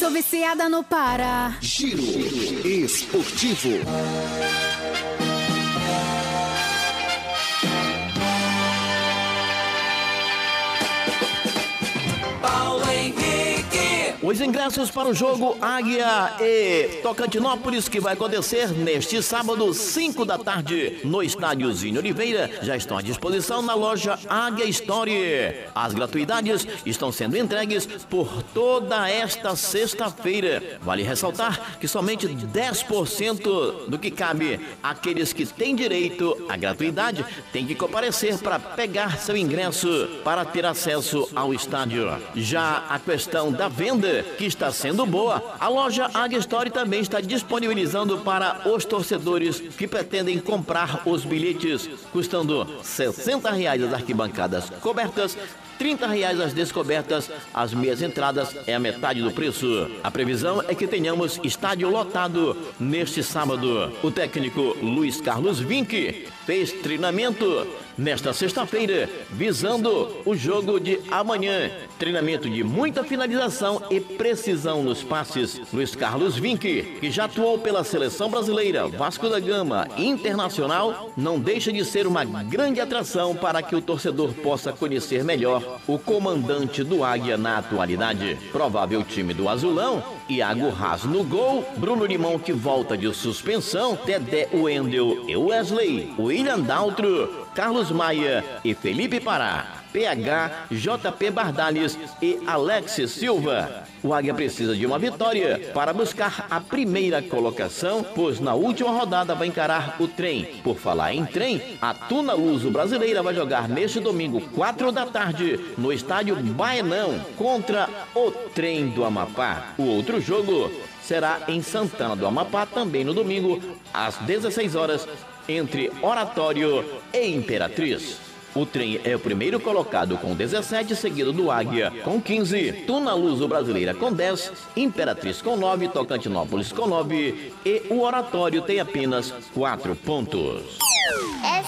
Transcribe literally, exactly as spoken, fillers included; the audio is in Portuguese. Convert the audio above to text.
sou viciada no Pará. Giro Esportivo. Os ingressos para o jogo Águia e Tocantinópolis, que vai acontecer neste sábado, cinco da tarde, no estádio Zinho Oliveira, já estão à disposição na loja Águia Story. As gratuidades estão sendo entregues por toda esta sexta-feira. Vale ressaltar que somente dez por cento do que cabe àqueles que têm direito à gratuidade tem que comparecer para pegar seu ingresso para ter acesso ao estádio. Já a questão da venda, que está sendo boa, a loja Águia Story também está disponibilizando para os torcedores que pretendem comprar os bilhetes, custando sessenta reais as arquibancadas cobertas, trinta reais as descobertas, as meias entradas é a metade do preço. A previsão é que tenhamos estádio lotado neste sábado. O técnico Luiz Carlos Vinck fez treinamento nesta sexta-feira, visando o jogo de amanhã. Treinamento de muita finalização e precisão nos passes. Luiz Carlos Vinck, que já atuou pela Seleção Brasileira, Vasco da Gama e Internacional, não deixa de ser uma grande atração para que o torcedor possa conhecer melhor o comandante do Águia na atualidade. Provável time do Azulão: Iago Haas no gol, Bruno Limão, que volta de suspensão, Dedé, Wendel e Wesley, William Daltro, Carlos Maia e Felipe Pará, P H, J P Bardales e Alex Silva. O Águia precisa de uma vitória para buscar a primeira colocação, pois na última rodada vai encarar o Trem. Por falar em Trem, a Tuna Luso Brasileira vai jogar neste domingo, quatro da tarde, no estádio Baenão, contra o Trem do Amapá. O outro jogo será em Santana do Amapá, também no domingo, às dezesseis horas, entre Oratório e Imperatriz. O Trem é o primeiro colocado com dezessete, seguido do Águia com quinze, Tuna Luso Brasileira com dez, Imperatriz com nove, Tocantinópolis com nove e o Oratório tem apenas quatro pontos.